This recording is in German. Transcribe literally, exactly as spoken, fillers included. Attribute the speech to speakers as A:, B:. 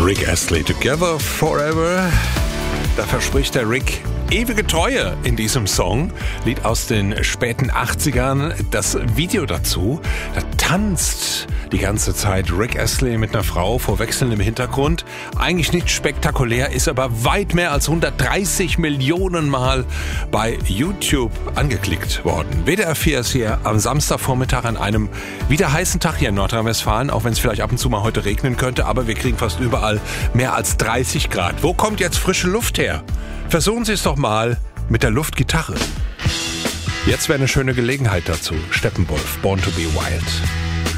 A: Rick Astley, Together Forever. Da verspricht der Rick ewige Treue in diesem Song. Lied aus den späten achtzigern. Das Video dazu, da tanzt die ganze Zeit Rick Astley mit einer Frau vor wechselndem Hintergrund. Eigentlich nicht spektakulär, ist aber weit mehr als hundertdreißig Millionen Mal bei YouTube angeklickt worden. W D R vier ist hier am Samstagvormittag an einem wieder heißen Tag hier in Nordrhein-Westfalen, auch wenn es vielleicht ab und zu mal heute regnen könnte, aber wir kriegen fast überall mehr als dreißig Grad. Wo kommt jetzt frische Luft her? Versuchen Sie es doch mal mit der Luftgitarre. Jetzt wäre eine schöne Gelegenheit dazu. Steppenwolf, Born to be Wild.